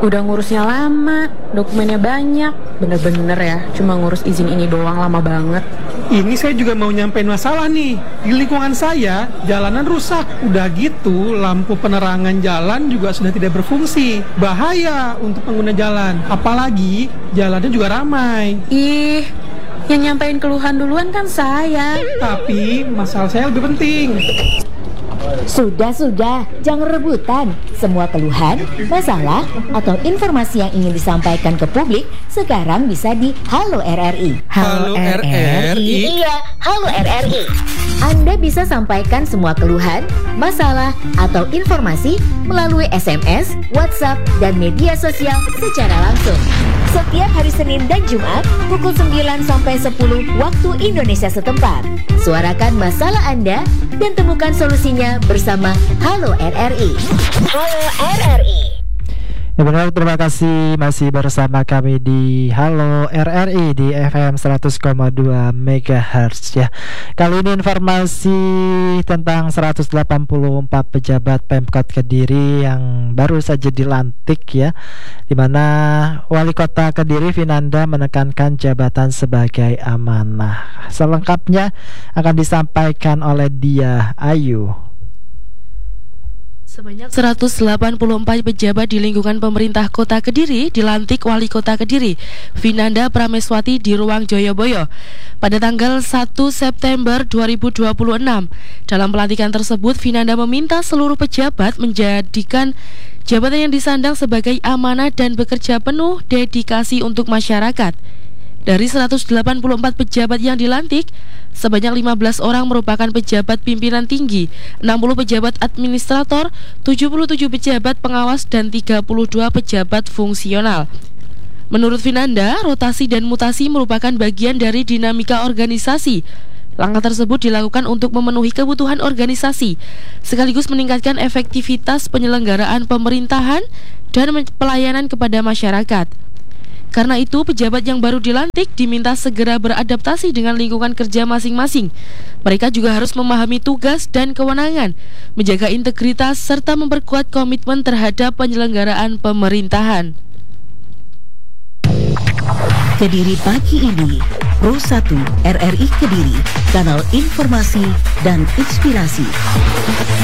Udah ngurusnya lama, dokumennya banyak. Bener-bener ya, cuma ngurus izin ini doang lama banget. Ini saya juga mau nyampein masalah nih. Di lingkungan saya, jalanan rusak. Udah gitu, lampu penerangan jalan juga sudah tidak berfungsi. Bahaya untuk pengguna jalan. Apalagi, jalannya juga ramai. Ih, yang nyampein keluhan duluan kan saya. Tapi, masalah saya lebih penting. Sudah, jangan rebutan. Semua keluhan, masalah, atau informasi yang ingin disampaikan ke publik sekarang bisa di Halo RRI. Halo RRI? Iya, Halo RRI. Anda bisa sampaikan semua keluhan, masalah, atau informasi melalui SMS, WhatsApp, dan media sosial secara langsung. Setiap hari Senin dan Jumat pukul 9 sampai 10 waktu Indonesia setempat. Suarakan masalah Anda dan temukan solusinya bersama Halo RRI. Halo RRI. Ya benar, terima kasih masih bersama kami di Halo RRI di FM 100,2 MHz ya. Kali ini informasi tentang 184 pejabat Pemkot Kediri yang baru saja dilantik ya, di mana Wali Kota Kediri Vinanda menekankan jabatan sebagai amanah. Selengkapnya akan disampaikan oleh Dia Ayu. Sebanyak 184 pejabat di lingkungan pemerintah Kota Kediri dilantik Wali Kota Kediri, Vinanda Prameswati di Ruang Joyoboyo pada tanggal 1 September 2026. Dalam pelantikan tersebut, Vinanda meminta seluruh pejabat menjadikan jabatan yang disandang sebagai amanah dan bekerja penuh dedikasi untuk masyarakat. Dari 184 pejabat yang dilantik, sebanyak 15 orang merupakan pejabat pimpinan tinggi, 60 pejabat administrator, 77 pejabat pengawas, dan 32 pejabat fungsional. Menurut Vinanda, rotasi dan mutasi merupakan bagian dari dinamika organisasi. Langkah tersebut dilakukan untuk memenuhi kebutuhan organisasi, sekaligus meningkatkan efektivitas penyelenggaraan pemerintahan dan pelayanan kepada masyarakat. Karena itu, pejabat yang baru dilantik diminta segera beradaptasi dengan lingkungan kerja masing-masing. Mereka juga harus memahami tugas dan kewenangan, menjaga integritas, serta memperkuat komitmen terhadap penyelenggaraan pemerintahan. Kediri pagi ini, Pro 1 RRI Kediri, kanal informasi dan inspirasi.